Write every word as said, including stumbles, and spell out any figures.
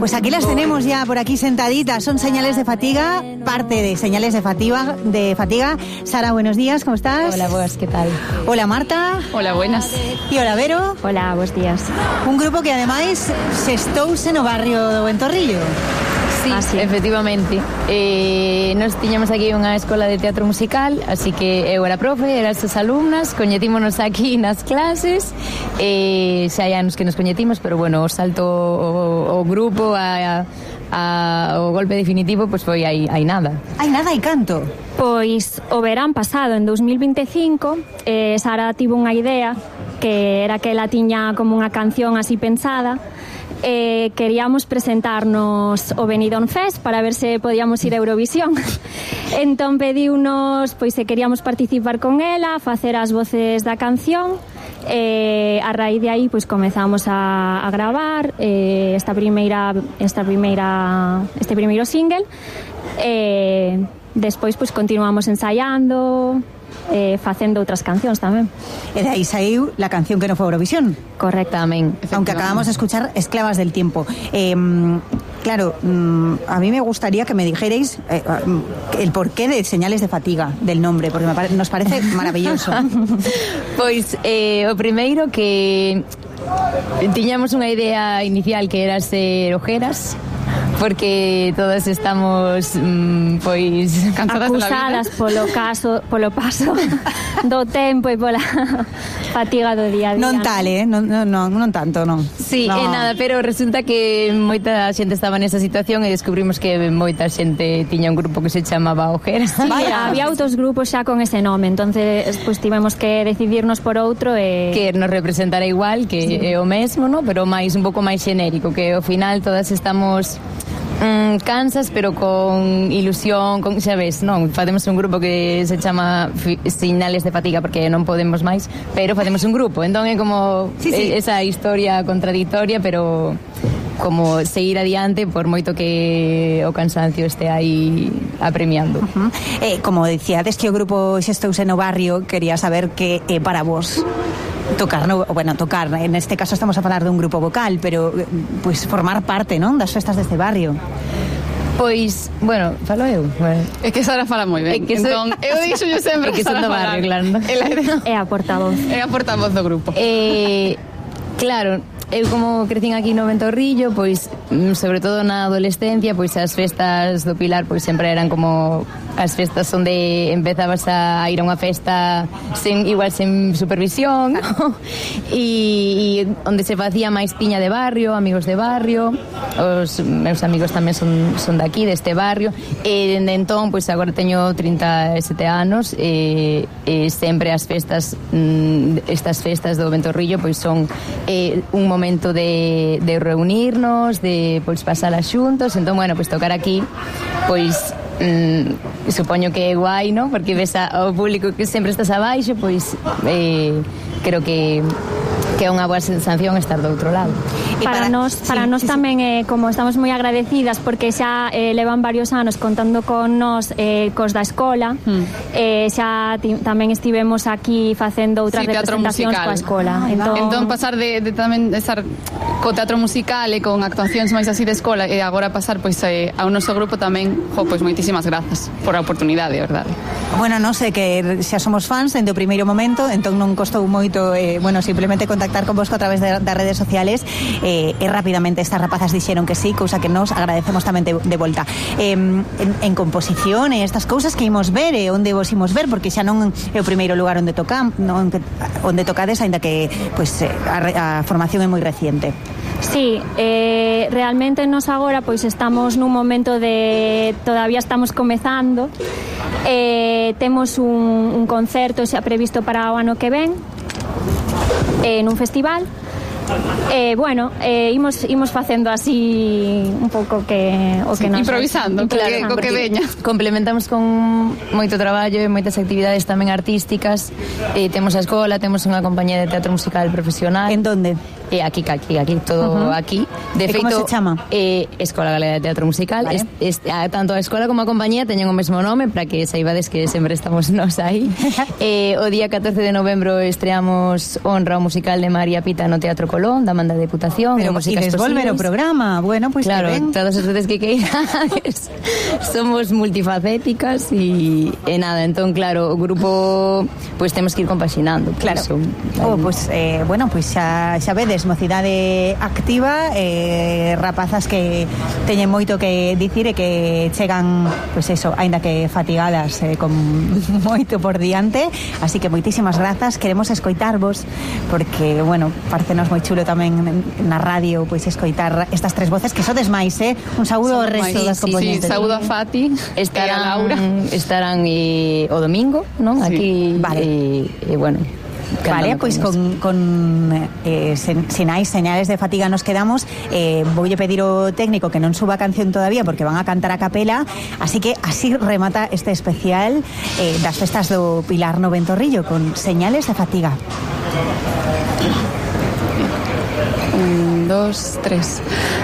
Pues aquí las tenemos ya por aquí sentaditas. Son Señales de Fatiga, parte de Señales de Fatiga. De Fatiga. Sara, buenos días, ¿cómo estás? Hola, vos, ¿qué tal? Hola, Marta. Hola, buenas. E hola, Vero. Hola, buenos días. Un grupo que ademais se estouse no barrio do Ventorrillo. Sí, así. Efectivamente. Eh, nos tiñamos aquí unha escola de teatro musical, así que eu era profe, eran as alumnas, coñetímonos aquí nas clases, eh, xa hai anos que nos coñetimos, pero bueno, o salto o, o grupo a, a, o golpe definitivo pois pues foi aí, aí nada. Hai nada, hai canto. Pois o verán pasado, en dos mil vinte e cinco, eh, Sara tivo unha idea que era que ela tiña como unha canción así pensada. Eh, queríamos presentarnos o Benidorm Fest para ver se podíamos ir a Eurovisión. Entón pediunos pois se queríamos participar con ela, facer as voces da canción. Eh, a raíz de aí pois comezamos a, a gravar eh, esta primeira esta primeira este primeiro single. Eh, despois pois continuamos ensaiando, eh, facendo outras cancións tamén. E de aí saiu la canción que non foi Eurovisión. Correctamente. Aunque acabamos de escuchar Esclavas del Tiempo. Eh, claro, a mí me gustaría que me dijerais eh, el porqué de Señales de Fatiga, del nombre, porque me pare- nos parece maravilloso. Pois, eh, o primeiro que tiñamos unha idea inicial que era ser ojeras, porque todas estamos mmm, pois cansadas acusadas polo caso, polo paso do tempo e pola fatiga do día a día. Non tal, eh? Non, non, non, non tanto, non. Sí, no. é nada, pero resulta que moita xente estaba nesa situación e descubrimos que moita xente tiña un grupo que se chamaba Ojeras. Sí, vaya, había outros grupos xa con ese nome, entonces pues, tivemos que decidirnos por outro e... que nos representara igual, que sí. É o mesmo, ¿no? Pero máis un pouco máis xenérico, que ao final todas estamos Mm, cansas, pero con ilusión, con, xa ves, non? Facemos un grupo que se chama Señales de Fatiga porque non podemos máis, pero facemos un grupo, entón é como sí, sí. esa historia contradictoria, pero como seguir adiante por moito que o cansancio este aí apremiando. Uh-huh. Eh, como decíades que o grupo xa estouse no barrio, quería saber que é eh, para vos tocar, no, bueno, tocar, en este caso estamos a falar dun grupo vocal, pero pues formar parte, non, das festas deste barrio. Pois, bueno, falo eu. Bueno. É que Sara fala moi ben. Que so... Entón, eu dixo yo sempre que, que Sara son do barrio, claro. É a portavoz. É a portavoz do grupo. Eh, claro, eu como crecín aquí no Ventorrillo, pois sobre todo na adolescencia, pois as festas do Pilar pois sempre eran como as festas onde empezabas a ir a unha festa sen, igual sen supervisión, ¿no? e, e onde se facía máis piña de barrio, amigos de barrio, os meus amigos tamén son, son daqui, deste barrio, e dende entón, pois agora teño trinta e sete anos e, e sempre as festas estas festas do Ventorrillo pois son eh, un momento de, de reunirnos, de pois pasalas xuntos, entón, bueno, pois tocar aquí pois mm, supoño que é guai, ¿no? Porque ves ao público que sempre estás abaixo, pois eh, creo que que é unha boa sensación estar do outro lado. Para, para nós, para sí, nós sí, tamén é eh, como estamos moi agradecidas porque xa eh, levan varios anos contando con nós eh, cos da escola. Mm. Eh, xa ti, tamén estivemos aquí facendo outras sí, representacións coa escola. Entón, entón pasar de, de tamén estar co teatro musical e con actuacións máis así de escola e agora pasar pois eh, ao noso grupo tamén, jo, pois moitísimas grazas por a oportunidade, verdade. Bueno, non sei que xa somos fans dende o primeiro momento, entón non costou moito eh, bueno, simplemente contactar con vosco a través de, das redes sociales eh, e rapidamente estas rapazas dixeron que sí, cousa que nos agradecemos tamén de, de volta. Eh, en, en composición e estas cousas que imos ver e onde vos imos ver, porque xa non é o primeiro lugar onde tocam, non, onde tocades, aínda que pues, a, a formación é moi reciente. Sí, eh, realmente nos agora pois estamos nun momento de todavía estamos comezando. Eh, temos un, un concerto xa previsto para o ano que ven en un festival. Eh, bueno, eh, imos, imos facendo así un pouco que o que sí, nos improvisando, claro, co que veña. Complementamos con moito traballo e moitas actividades tamén artísticas. Eh, temos a escola, temos unha compañía de teatro musical profesional. En donde? E aquí, aquí, aquí, todo uh-huh. aquí. De feito, como se chama? Eh, Escola Galega de Teatro Musical. Vale. Es, es, a, tanto a escola como a compañía teñen o mesmo nome para que saibades que sempre estamos nos aí. eh, o día catorce de novembro estreamos Honra o musical de María Pita no Teatro Colón, da man da Deputación. Pero e desvolver o programa. Bueno, pues claro, que ven. todas as veces que queirades. Somos multifacéticas e, e nada, entón claro, o grupo pues temos que ir compaxinando. Claro. Eso, oh, pues eh, bueno, pues xa, xa vedes, mocidade activa, eh, rapazas que teñen moito que dicir e que chegan, pues eso, aínda que fatigadas, eh, con moito por diante, así que moitísimas grazas, queremos escoitarvos porque, bueno, parecenos moi chulo tamén na radio, pois pues, escoitar estas tres voces que sodes máis, eh? Un saúdo ao resto das componentes. Sí, saúdo a Fati, estarán, e a Laura. Estarán e, o domingo, non? Sí. Aquí, vale. E, e bueno, vale, pois pues con, con eh, sinais, señales de fatiga nos quedamos. eh, Voulle pedir ao técnico que non suba a canción todavía porque van a cantar a capela. Así que así remata este especial eh, das festas do Pilar no Ventorrillo con señales de fatiga. Un, dos, tres.